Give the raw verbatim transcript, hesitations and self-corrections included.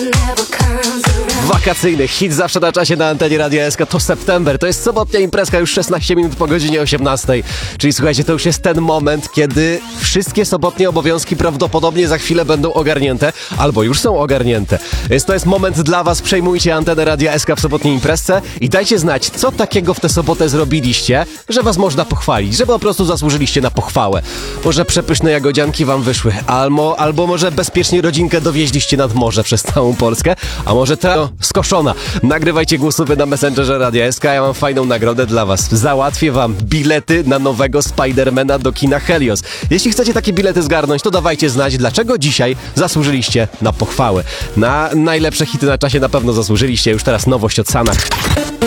Wakacyjny hit zawsze na czasie na antenie Radia S K to September. To jest sobotnia imprezka już szesnaście minut po godzinie osiemnastej. Czyli słuchajcie, to już jest ten moment, kiedy wszystkie sobotnie obowiązki prawdopodobnie za chwilę będą ogarnięte, albo już są ogarnięte. Więc to jest moment dla was. Przejmujcie antenę Radia S K w sobotniej imprezce i dajcie znać, co takiego w tę sobotę zrobiliście, że was można pochwalić, że po prostu zasłużyliście na pochwałę. Może przepyszne jagodzianki wam wyszły, albo, albo może bezpiecznie rodzinkę dowieźliście nad morze przez całą Polskę, a może to skoszona. Nagrywajcie głosówki na Messengerze Radia S K, ja mam fajną nagrodę dla was. Załatwię wam bilety na nowego Spidermana do kina Helios. Jeśli chcecie takie bilety zgarnąć, to dawajcie znać, dlaczego dzisiaj zasłużyliście na pochwałę. Na najlepsze hity na czasie na pewno zasłużyliście. Już teraz nowość od Sanach.